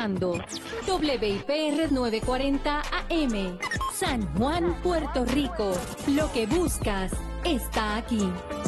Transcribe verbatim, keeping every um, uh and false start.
escuchando W I P R novecientos cuarenta A M, San Juan, Puerto Rico. Lo que buscas está aquí.